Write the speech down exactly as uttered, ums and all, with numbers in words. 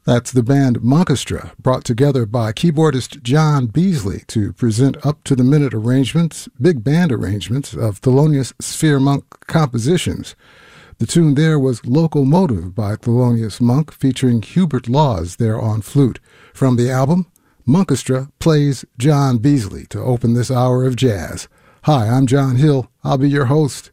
That's the band Monkestra, brought together by keyboardist John Beasley to present up-to-the-minute arrangements, big band arrangements of Thelonious Sphere Monk compositions. The tune there was Locomotive by Thelonious Monk, featuring Hubert Laws there on flute. From the album, Monkestra plays John Beasley to open this hour of jazz. Hi, I'm John Hill. I'll be your host.